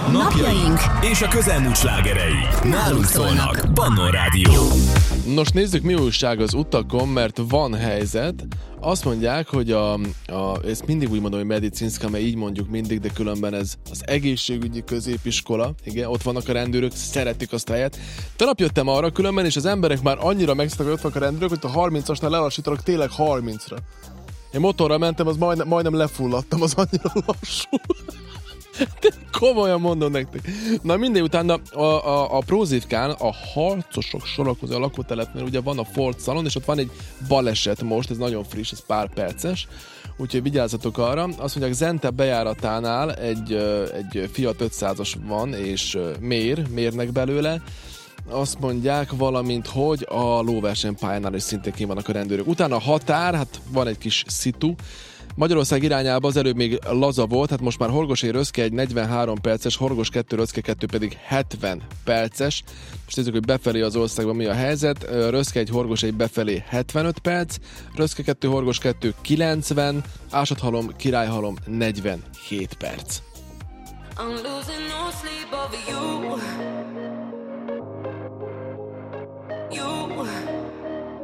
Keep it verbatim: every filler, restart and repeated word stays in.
Napjaink és a közelmúlt slágerei. Nálunk szólnak. Pannon Rádió. Nos, nézzük, mi újság az utakon, mert van helyzet. Azt mondják, hogy a, a ezt mindig úgy mondom, hogy medicinszka, mert így mondjuk mindig, de különben ez az egészségügyi középiskola. Igen, ott vannak a rendőrök, szeretik azt a helyet. Tegnap jöttem arra különben, és az emberek már annyira megszoktak, hogy ott vannak a rendőrök, hogy a harmincasnál lelassítanak tényleg harmincra. Én motorra mentem, az majdnem, majdnem lefulladtam, az annyira lassú. De komolyan mondom nektek. Na mindegy, utána a, a, a Prózivkán a harcosok sorakozó a lakótelepnél ugye van a Ford Salon, és ott van egy baleset most, ez nagyon friss, ez pár perces, úgyhogy vigyázzatok arra. Azt mondják, Zente bejáratánál egy, egy Fiat ötszázas van, és mér, mérnek belőle. Azt mondják, valamint, hogy a lóversenypályánál is szintén kín vannak a rendőrök. Utána a határ, hát van egy kis szitu. Magyarország irányába az előbb még laza volt, hát most már Horgosér-Röszke egy negyvenhárom perces, Horgos kettő, Röszke kettő pedig hetven perces. Most nézzük, hogy befelé az országban mi a helyzet. Röszke egy, Horgos egy befelé hetvenöt perc, Röszke kettő, Horgos kettő kilencven, Ásathalom, Királyhalom negyvenhét perc. I'm losing no sleep over you.